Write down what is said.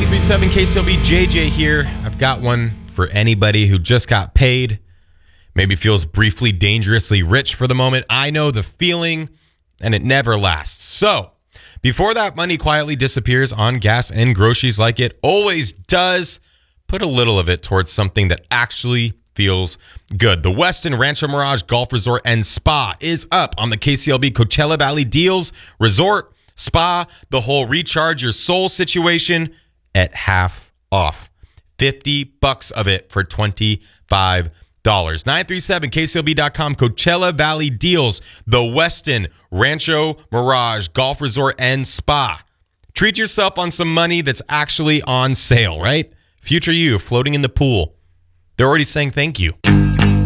93.7 KCLB, JJ here. I've got one for anybody who just got paid, maybe feels briefly dangerously rich for the moment. I know the feeling, and it never lasts. So, before that money quietly disappears on gas and groceries like it always does, put a little of it towards something that actually feels good. The Westin Rancho Mirage Golf Resort and Spa is up on the KCLB Coachella Valley Deals. Resort, spa, the whole recharge your soul situation at half off. $50 of it for $25. 937KCLB.com, Coachella Valley Deals, the Westin Rancho Mirage Golf Resort and Spa. Treat yourself on some money that's actually on sale, right? Future you floating in the pool. They're already saying thank you.